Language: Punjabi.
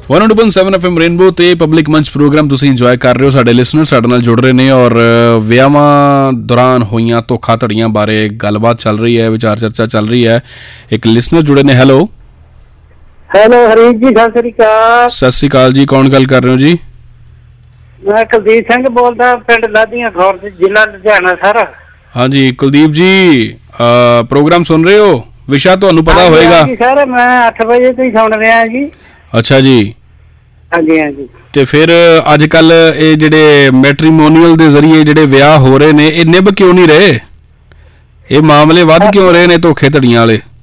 101.7 FM ਰੇਨਬੋ ਤੇ ਪਬਲਿਕ ਮੰਚ ਪ੍ਰੋਗਰਾਮ ਤੁਸੀਂ ਇੰਜੋਏ ਕਰ ਰਹੇ ਹੋ। ਸਾਡੇ ਲਿਸਨਰ ਸਾਡੇ ਨਾਲ ਜੁੜ ਰਹੇ ਨੇ ਔਰ ਵਿਆਹਾਂ ਦੌਰਾਨ ਹੋਈਆਂ ਧੋਖਾਧੜੀਆਂ ਬਾਰੇ ਗੱਲਬਾਤ ਚੱਲ ਰਹੀ ਹੈ, ਵਿਚਾਰ ਚਰਚਾ ਚੱਲ ਰਹੀ ਹੈ। ਇੱਕ ਲਿਸਨਰ ਜੁੜੇ ਨੇ। ਹੈਲੋ ਹਰੀਸ਼ ਜੀ, ਸਤਿ ਸ੍ਰੀ ਅਕਾਲ। ਸਤਿ ਸ੍ਰੀ ਅਕਾਲ ਜੀ, ਕੌਣ ਗੱਲ ਕਰ ਰਹੇ ਹੋ ਜੀ? ਮੈਂ ਕੁਲਦੀਪ ਸਿੰਘ ਬੋਲਦਾ, ਪਿੰਡ ਲਾਧੀਆਂ ਖੌਰ, ਜ਼ਿਲ੍ਹਾ ਲੁਧਿਆਣਾ ਸਰ। ਹਾਂਜੀ ਕੁਲਦੀਪ ਜੀ, ਪ੍ਰੋਗਰਾਮ ਸੁਣ ਰਹੇ ਹੋ? ਵਿਸ਼ਾ ਤੁਹਾਨੂੰ ਪਤਾ ਹੋਏਗਾ ਸਰ। ਮੈਂ 8 ਵਜੇ ਤੋਂ ਹੀ ਸੁਣ ਰਿਹਾ ਜੀ। ਅੱਛਾ ਜੀ। ਹਾਂਜੀ ਹਾਂਜੀ। ਤੇ ਫਿਰ ਅੱਜ ਕੱਲ ਇਹ ਜਿਹੜੇ ਮੈਟਰੀਮੋਨੀਅਲ ਦੇ ਜ਼ਰੀਏ ਜਿਹੜੇ ਵਿਆਹ ਹੋ ਰਹੇ ਨੇ, ਇਹ ਨਿਭ ਕਿਉਂ ਨਹੀਂ ਰਹੇ? ਇਹ ਮਾਮਲੇ ਵੱਧ ਕਿਉਂ ਰਹੇ ਨੇ ਧੋਖੇ ਧੜੀਆਂ ਵਾਲੇ?